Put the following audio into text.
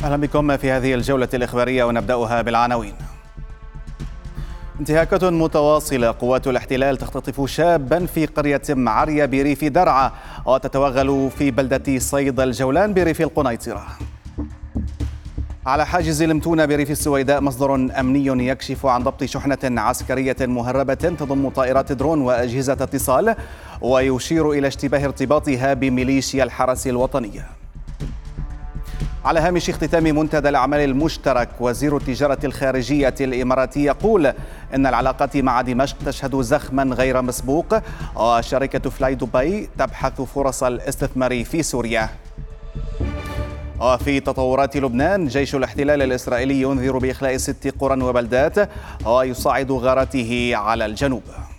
أهلا بكم في هذه الجولة الإخبارية ونبدأها بالعناوين. انتهاكات متواصلة، قوات الاحتلال تختطف شابا في قرية معرية بريف درعا وتتوغل في بلدة صيد الجولان بريف القنيطرة. على حاجز المتونة بريف السويداء مصدر أمني يكشف عن ضبط شحنة عسكرية مهربة تضم طائرات درون وأجهزة اتصال ويشير إلى اشتباه ارتباطها بميليشيا الحرس الوطني. على هامش اختتام منتدى الأعمال المشترك، وزير التجارة الخارجية الإماراتي يقول إن العلاقات مع دمشق تشهد زخما غير مسبوق، وشركة فلاي دبي تبحث فرص الاستثمار في سوريا. وفي تطورات لبنان، جيش الاحتلال الإسرائيلي ينذر بإخلاء 6 قرى وبلدات ويصاعد غاراته على الجنوب.